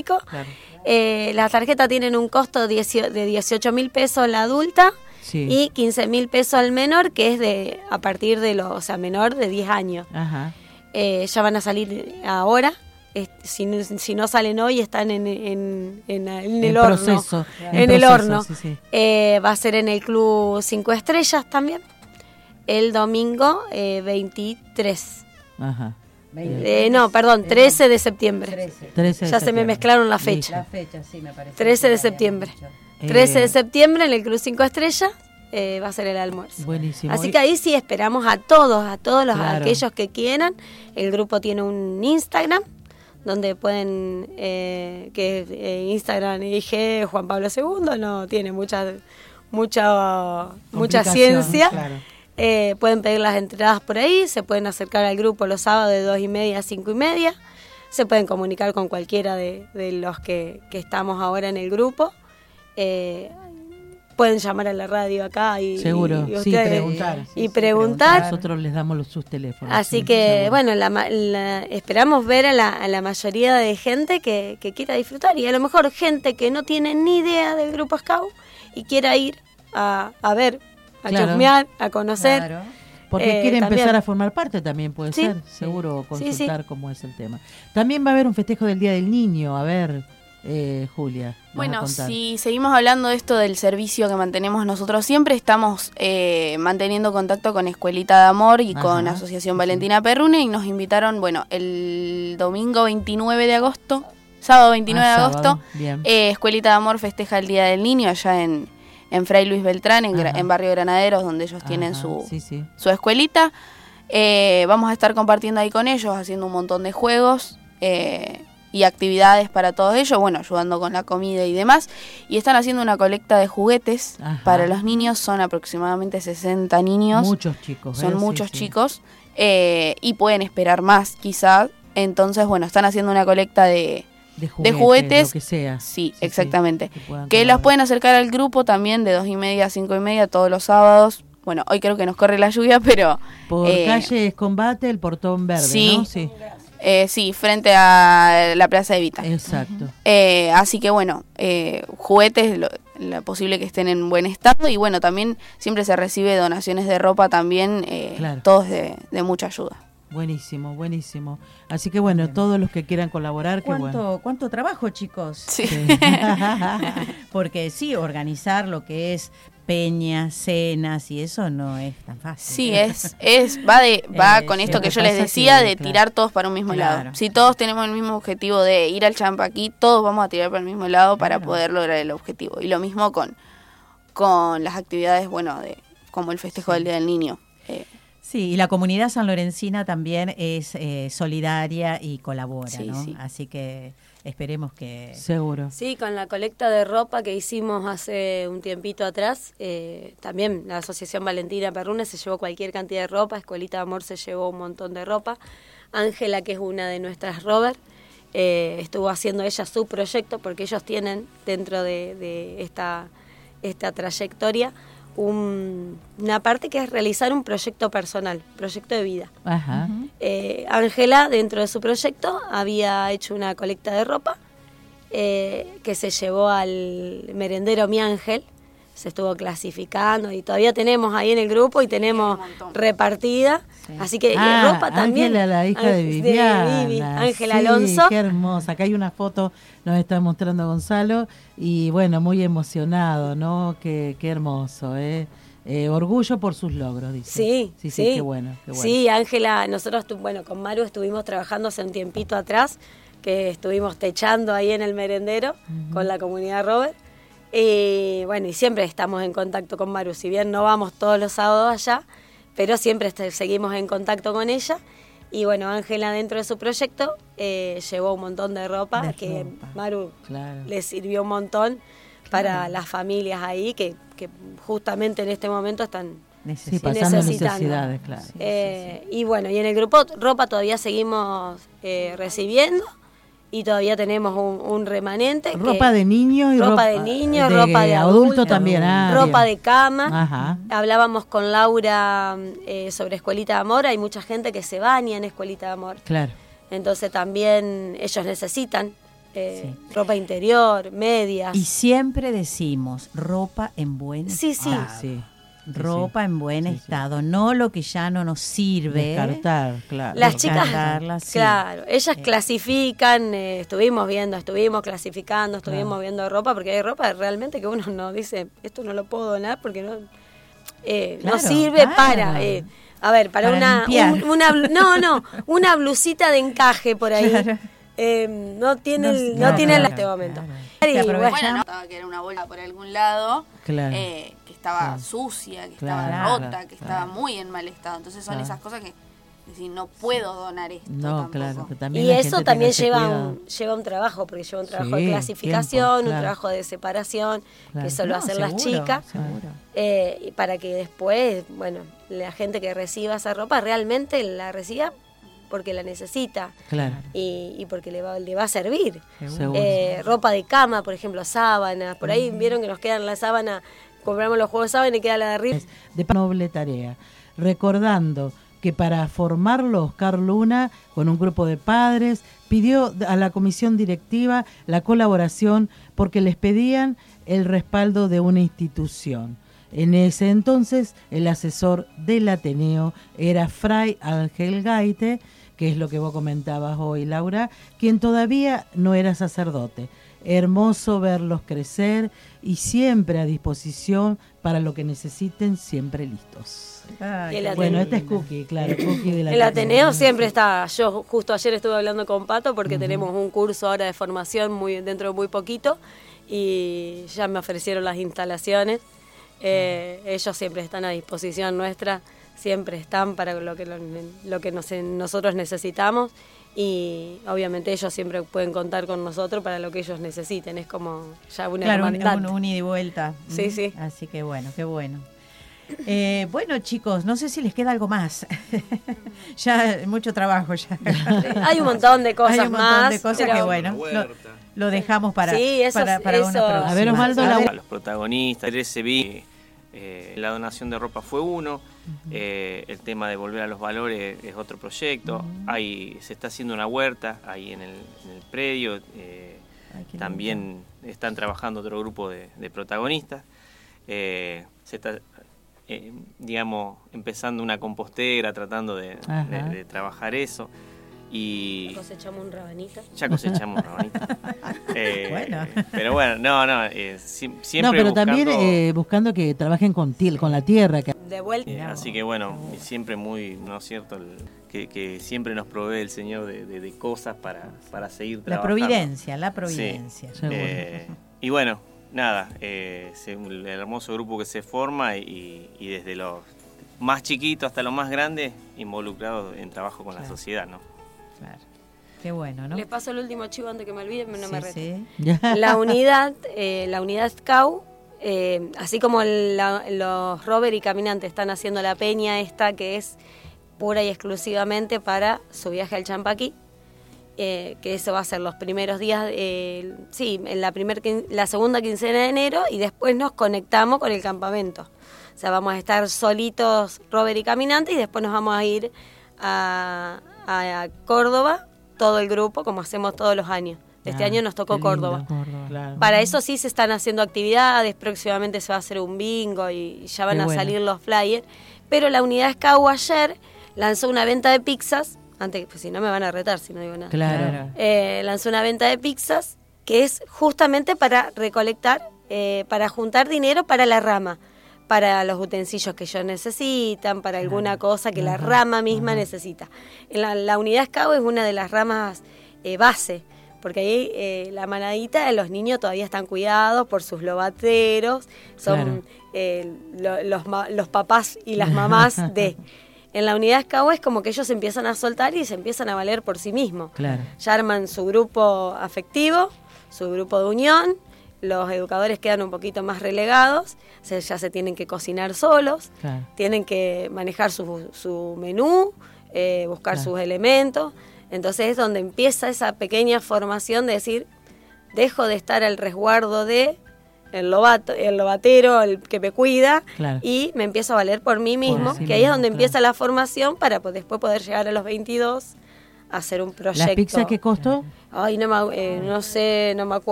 público. Claro. Las tarjetas tienen un costo de 18.000 pesos la adulta y 15.000 pesos al menor, que es a partir de menor de 10 años. Ajá. Ya van a salir ahora. Si no salen hoy, están en el horno. Proceso, en el horno. Sí. Va a ser en el Club 5 Estrellas también. El domingo 23. Ajá. 13 de septiembre. 13 de ya se me mezclaron la fecha. La fecha, sí, me parece. 13 de septiembre. 13 de septiembre en el Club 5 Estrellas va a ser el almuerzo. Buenísimo. Así que ahí sí esperamos a todos Claro. aquellos que quieran. El grupo tiene un Instagram donde pueden, Instagram IG Juan Pablo II, no tiene mucha ciencia. Claro. Pueden pedir las entradas por ahí, se pueden acercar al grupo los sábados de 2:30 a 5:30, se pueden comunicar con cualquiera de los que estamos ahora en el grupo, pueden llamar a la radio acá y preguntar. Preguntar. Nosotros les damos sus teléfonos. Así que, bueno, esperamos ver a la mayoría de gente que quiera disfrutar, y a lo mejor gente que no tiene ni idea del grupo Scout y quiera ir a ver, a chusmear, a conocer. Claro. Porque quiere empezar también a formar parte también, puede ser, seguro, consultar sí. cómo es el tema. También va a haber un festejo del Día del Niño, a ver, Julia. Bueno, si seguimos hablando de esto del servicio que mantenemos nosotros siempre, estamos manteniendo contacto con Escuelita de Amor y con Asociación Valentina Perrune, y nos invitaron, el domingo 29 de agosto, sábado 29 de agosto, Escuelita de Amor festeja el Día del Niño allá en Fray Luis Beltrán, en Barrio Granaderos, donde ellos tienen su escuelita. Vamos a estar compartiendo ahí con ellos, haciendo un montón de juegos y actividades para todos ellos, ayudando con la comida y demás. Y están haciendo una colecta de juguetes para los niños, son aproximadamente 60 niños. Muchos chicos. Son muchos chicos, y pueden esperar más quizás. Entonces, están haciendo una colecta de juguetes, lo que sea. Sí, exactamente. Que los pueden acercar al grupo también de 2:30 a 5:30 todos los sábados. Hoy creo que nos corre la lluvia, pero... Por calle Escombate, el Portón Verde, ¿no? Sí. Sí, frente a la Plaza Evita. Exacto. Así que juguetes, lo posible que estén en buen estado, y también siempre se recibe donaciones de ropa también, todos de mucha ayuda. Buenísimo. Así que todos los que quieran colaborar, ¿Cuánto trabajo, chicos? Sí. Porque organizar lo que es peñas, cenas y eso no es tan fácil. Sí, va con esto que yo les decía de tirar todos para un mismo lado. Si todos tenemos el mismo objetivo de ir al Champaquí, todos vamos a tirar para el mismo lado para poder lograr el objetivo. Y lo mismo con las actividades, como el festejo del Día del Niño. Sí, y la comunidad sanlorencina también es solidaria y colabora, ¿no? Sí. Así que esperemos que... Seguro. Sí, con la colecta de ropa que hicimos hace un tiempito atrás, también la Asociación Valentina Perrune se llevó cualquier cantidad de ropa, Escuelita de Amor se llevó un montón de ropa, Ángela, que es una de nuestras rovers, estuvo haciendo ella su proyecto, porque ellos tienen dentro de esta trayectoria una parte que es realizar un proyecto personal, proyecto de vida. Ángela, dentro de su proyecto, había hecho una colecta de ropa que se llevó al merendero Mi Ángel, se estuvo clasificando y todavía tenemos ahí en el grupo y tenemos repartida. Sí. Así que ropa también. Ángela, la hija de Viviana. Ángela Alonso. Qué hermosa. Acá hay una foto, nos está mostrando Gonzalo, y muy emocionado, ¿no? Qué hermoso, orgullo por sus logros, dice. Sí, qué bueno. Sí, Ángela, nosotros, con Maru estuvimos trabajando hace un tiempito atrás, que estuvimos techando ahí en el merendero con la comunidad Robert. Y siempre estamos en contacto con Maru, si bien no vamos todos los sábados allá, pero siempre seguimos en contacto con ella. Y Ángela, dentro de su proyecto, llevó un montón de ropa que Maru le sirvió un montón para las familias ahí que justamente en este momento están pasando necesidades, claro. Y y en el grupo ropa todavía seguimos recibiendo. Y todavía tenemos un remanente. Ropa de niños y ropa de niños, ropa de adulto también. Ropa de cama. Hablábamos con Laura sobre Escuelita de Amor. Hay mucha gente que se baña en Escuelita de Amor. Claro. Entonces también ellos necesitan ropa interior, medias. Y siempre decimos ropa en buen estado. Sí. Ropa en buen estado, no lo que ya no nos sirve. Descartar, claro. Las chicas, sí. claro, ellas clasifican, estuvimos clasificando, viendo ropa, porque hay ropa realmente que uno no dice, esto no lo puedo donar porque no sirve para... a ver, para una blusita de encaje por ahí. Claro. No tiene en este momento. Claro. Bueno, que era una bolsa por algún lado, Claro. que estaba sucia, que Claro. estaba rota, que estaba muy en mal estado. Entonces son esas cosas que decir, no puedo donar esto tampoco. Claro. Que también Y la eso gente también tenga ese lleva un trabajo, porque lleva un trabajo Sí, de clasificación, tiempo, un claro. trabajo de separación, Claro. que eso lo hacen las chicas. Seguro. Y para que después, bueno, la gente que reciba esa ropa realmente la reciba porque la necesita Claro. y porque le va a servir. Seguro. Ropa de cama, por ejemplo, sábanas. Por ahí vieron que nos quedan las sábanas, compramos los juegos de sábana y queda la de arriba. De noble tarea. Recordando que para formarlo Oscar Luna, con un grupo de padres, pidió a la comisión directiva la colaboración porque les pedían el respaldo de una institución. En ese entonces, el asesor del Ateneo era Fray Ángel Gaite, que es lo que vos comentabas hoy, Laura, quien todavía no era sacerdote. Hermoso verlos crecer y siempre a disposición para lo que necesiten, siempre listos. Ay, El Bueno, Ateneo. este es Cookie, claro, Cookie de la El Ateneo siempre está. Yo justo ayer estuve hablando con Pato porque tenemos un curso ahora de formación dentro de muy poquito y ya me ofrecieron las instalaciones. Ellos siempre están a disposición nuestra, siempre están para lo que nosotros necesitamos y obviamente ellos siempre pueden contar con nosotros para lo que ellos necesiten. Es como ya una hermandad. un ida y vuelta. Sí, sí. Así que bueno, qué bueno. Bueno, chicos, no sé si les queda algo más. Ya mucho trabajo ya. Hay un montón de cosas Hay un montón más. de cosas pero- que bueno, lo dejamos para, Sí, eso- para una eso- próxima. A ver, Osvaldo, A los protagonistas, la donación de ropa fue uno, el tema de volver a los valores es otro proyecto, se está haciendo una huerta ahí en el predio, Ay, qué también están trabajando otro grupo de protagonistas, se está digamos empezando una compostera, tratando de trabajar eso. Y Cosechamos un rabanito. ya cosechamos rabanito. Bueno. Pero bueno, siempre No, pero buscando, también buscando que trabajen con la tierra. De vuelta. así que bueno, siempre muy, ¿no es cierto? Que siempre nos provee el Señor de cosas para seguir La trabajando. la providencia. Sí. Seguro. Y bueno, nada, el hermoso grupo que se forma y desde los más chiquitos hasta los más grandes involucrados en trabajo con la sociedad, ¿no? Claro. Qué bueno, ¿no? Les paso el último chivo antes que me olviden, no me reten. Sí. La unidad Scout, así como los rover y caminantes están haciendo la peña esta que es pura y exclusivamente para su viaje al Champaquí, que eso va a ser los primeros días, en la segunda quincena de enero y después nos conectamos con el campamento. O sea, vamos a estar solitos rover y caminantes y después nos vamos a ir a Córdoba, todo el grupo, como hacemos todos los años. Este año nos tocó Qué lindo, Córdoba. Claro. Para eso sí se están haciendo actividades, próximamente se va a hacer un bingo y ya van Qué a bueno. salir los flyers. Pero la unidad Scout ayer lanzó una venta de pizzas, antes, pues si no me van a retar si no digo nada. Claro. Lanzó una venta de pizzas que es justamente para recolectar, para juntar dinero para la rama, para los utensilios que ellos necesitan, para alguna cosa que la rama misma necesita. La unidad Scout es una de las ramas base, porque ahí la manadita, los niños todavía están cuidados por sus lobateros, son los papás y las mamás de... En la unidad Scout es como que ellos se empiezan a soltar y se empiezan a valer por sí mismos. Claro. Ya arman su grupo afectivo, su grupo de unión, los educadores quedan un poquito más relegados, ya se tienen que cocinar solos, Claro. tienen que manejar su menú, buscar Claro. sus elementos. Entonces es donde empieza esa pequeña formación de decir, dejo de estar al resguardo de el lobatero, el que me cuida, Claro. y me empiezo a valer por mí mismo, sí que ahí es mismo, donde claro. empieza la formación para después poder llegar a los 22 hacer un proyecto. ¿La pizza qué costó? Ay, no sé, no me acuerdo.